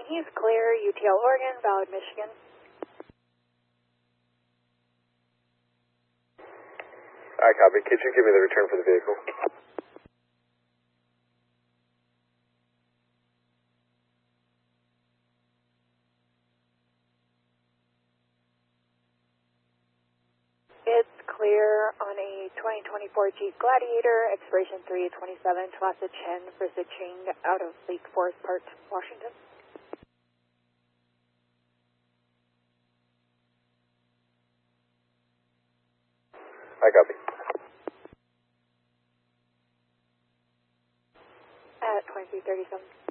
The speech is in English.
he's clear, UTL Oregon, valid Michigan. I copy. Could you give me the return for the vehicle? It's clear on a 2024 Jeep Gladiator, expiration 3/27, Tualatin Chen for Zicheng out of Lake Forest Park, Washington. I copy. At 2337.